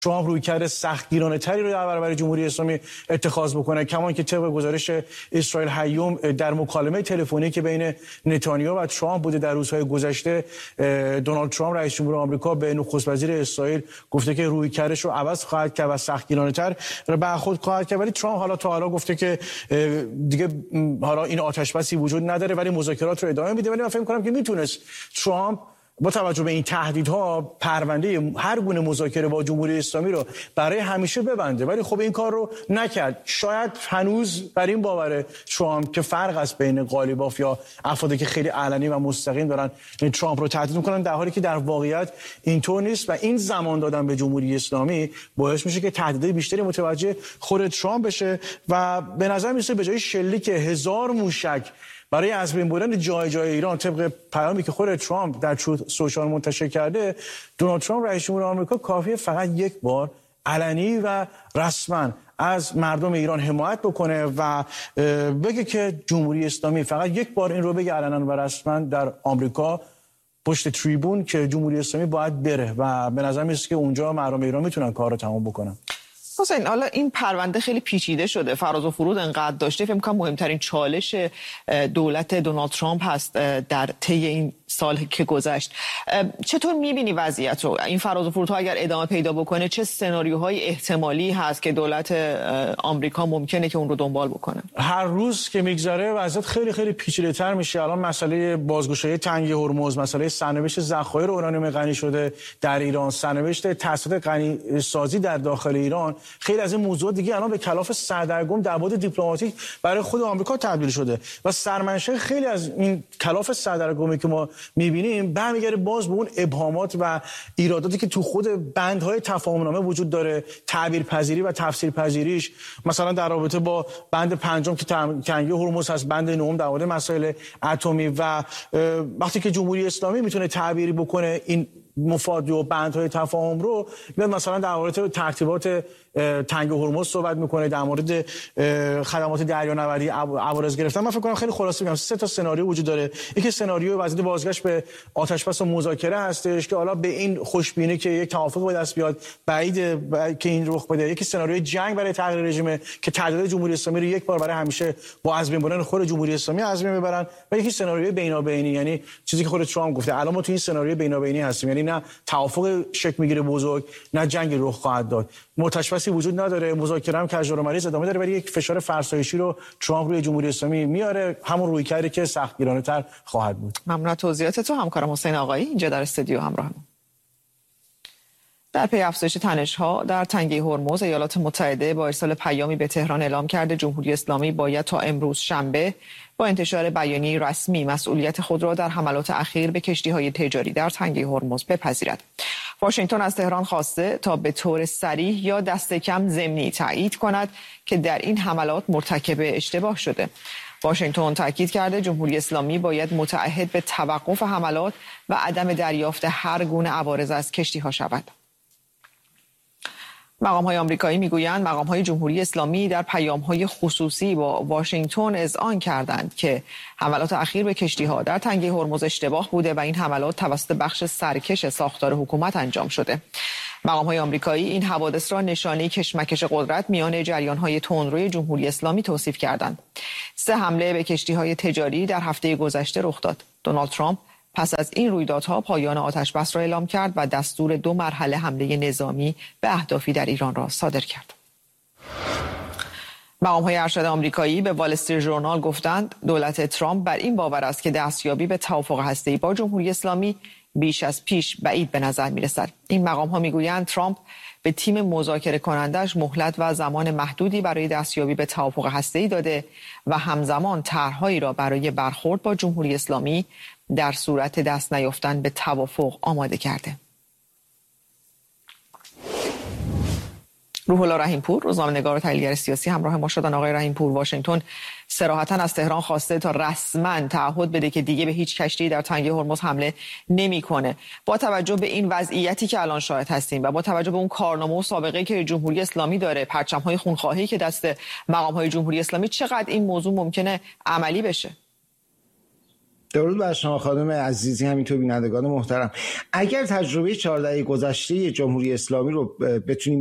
ترامپ رویکرد سختگیرانه تری رو در برابر جمهوری اسلامی اتخاذ بکنه، کما که طبق گزارش اسرائیل هیوم در مکالمه تلفنی که بین نتانیاهو و ترامپ بوده در روزهای گذشته، دونالد ترامپ رئیس جمهور آمریکا به نخست وزیر اسرائیل گفته که رویکردش رو عوض خواهد کرد و سختگیرانه تر برخورد خواهد کرد. ولی ترامپ تا حالا گفته که دیگه حالا این آتشبسی وجود نداره ولی مذاکرات رو ادامه میده. ولی من فکر می‌کنم که میتونست ترامپ با توجه به این تهدیدها پرونده هر گونه مذاکره با جمهوری اسلامی رو برای همیشه ببنده، ولی خب این کار رو نکرد. شاید هنوز بر این باوره ترامپ که فرق است بین قالیباف یا افرادی که خیلی علنی و مستقیم دارن ترامپ رو تهدید میکنن، در حالی که در واقعیت اینطور نیست و این زمان دادن به جمهوری اسلامی باعث میشه که تهدیدهای بیشتری متوجه خود ترامپ بشه و به نظر میسه به جای شلیک 1000 موشک برای از بین بردن جای ایران، طبق پیامی که خود ترامپ در سوشال منتشر کرده، دونالد ترامپ رئیس جمهور آمریکا کافیه فقط یک بار علنی و رسما از مردم ایران حمایت بکنه و بگه که جمهوری اسلامی، فقط یک بار این رو بگه علنا و رسما در آمریکا پشت تریبون که جمهوری اسلامی باید بره و به نظر میاد که اونجا مردم ایران میتونن کار رو تمام بکنن. حسین، حالا این پرونده خیلی پیچیده شده، فراز و فرود انقدر داشته، فکر می‌کنم مهمترین چالش دولت دونالد ترامپ هست در طی این سال که گذشت. چطور می‌بینی وضعیت رو؟ این فراز و فرودها اگر ادامه پیدا بکنه چه سناریوهای احتمالی هست که دولت آمریکا ممکنه که اون رو دنبال بکنه؟ هر روز که میگذره وضعیت خیلی خیلی پیچیده‌تر میشه. الان مسئله بازگشایی تنگه هرمز، مسئله سرنوشت ذخایر اورانیوم غنی شده در ایران، سرنوشت تأسیسات غنی سازی در داخل ایران، خیلی از این موضوعات دیگه الان به کلاف سردرگم در بعد دیپلماتیک برای خود آمریکا تبدیل شده و سرمنشأ خیلی از این کلاف سردرگمی که ما می‌بینیم برمیگرده باز به اون ابهامات و ایراداتی که تو خود بندهای تفاهم‌نامه وجود داره، تعبیرپذیری و تفسیرپذیریش. مثلا در رابطه با بند پنجم که تنگه هرمز هست، بند نهم در مورد مسائل اتمی و وقتی که جمهوری اسلامی میتونه تعبیری بکنه این مفاد و بندهای تفاهم رو، مثلا در مورد ترتیبات تنگه هرمز صحبت میکنه، در مورد خدمات دریانوردی عوارض گرفتن. من فکر کنم خیلی خلاصه بگم 3 تا سناریو وجود داره. یکی سناریو وضعیت بازگشت به آتشبس و مذاکره هستش که حالا به این خوشبینی که یک توافق به دست بیاد بعیده که این رخ بده. یکی سناریوی جنگ برای تغییر رژیم که تعداد جمهوری اسلامی رو یک بار برای همیشه با از بین بردن خود جمهوری اسلامی از بین ببرن، و یکی سناریوی بینابینی، یعنی چیزی که خود ترامپ گفته الان ما تو این سناریوی بینابینی هستیم، یعنی نه توافق شکل میگیره بزرگ نه جنگ رخ خواهد داد. متشبثی وجود نداره، مذاکره هم کج و مریض ادامه داره، ولی یک فشار فرسایشی رو ترامپ روی جمهوری اسلامی میاره، همون رویکردی که سختگیرانه‌تر خواهد بود. ممنون از توضیحات تو همکارم حسین آقایی اینجا در استودیو همراهمون. در پی افزایش تنش‌ها در تنگه هرمز، ایالات متحده با ارسال پیامی به تهران اعلام کرده جمهوری اسلامی باید تا امروز شنبه با انتشار بیانیه رسمی مسئولیت خود را در حملات اخیر به کشتی‌های تجاری در تنگه هرمز بپذیرد. واشنگتن از تهران خواسته تا به طور صریح یا دست کم ضمنی تایید کند که در این حملات مرتکب اشتباه شده. واشنگتن تاکید کرده جمهوری اسلامی باید متعهد به توقف حملات و عدم دریافت هر گونه عوارض از کشتی‌ها شود. مقام‌های آمریکایی میگویند مقام‌های جمهوری اسلامی در پیام‌های خصوصی با واشنگتن اذعان کردند که حملات اخیر به کشتی‌ها در تنگه هرمز اشتباه بوده و این حملات توسط بخش سرکش ساختار حکومت انجام شده. مقام‌های آمریکایی این حوادث را نشانه کشمکش قدرت میان جریان‌های تندروی جمهوری اسلامی توصیف کردند. 3 حمله به کشتی‌های تجاری در هفته گذشته رخ داد. دونالد ترامپ پس از این رویدادها پایان آتشبس را اعلام کرد و دستور 2 مرحله حمله نظامی به اهدافی در ایران را صادر کرد. مقام‌های ارشد آمریکایی به وال استریت ژورنال گفتند دولت ترامپ بر این باور است که دستیابی به توافق هسته‌ای با جمهوری اسلامی بیش از پیش بعید به نظر می‌رسد. این مقام‌ها می‌گویند ترامپ به تیم مذاکره کنندش مهلت و زمان محدودی برای دستیابی به توافق هسته‌ای داده و همزمان طرح‌هایی را برای برخورد با جمهوری اسلامی در صورت دست نیافتن به توافق آماده کرده. روح الله رحیم‌پور، روزنامه‌نگار و تحلیلگر سیاسی، همراه ما شدن. آقای رحیم‌پور، واشنگتن صراحتاً از تهران خواسته تا رسما تعهد بده که دیگه به هیچ کشتی در تنگه هرمز حمله نمی‌کنه. با توجه به این وضعیتی که الان شاهد هستیم و با توجه به اون کارنامه و سابقه که جمهوری اسلامی داره، پرچم‌های خونخواهی که دست مقام‌های جمهوری اسلامی، چقدر این موضوع ممکنه عملی بشه؟ درود بر شما خانم عزیزی، همینطور بینندگان محترم. اگر تجربه 14 گذشته جمهوری اسلامی رو بتونیم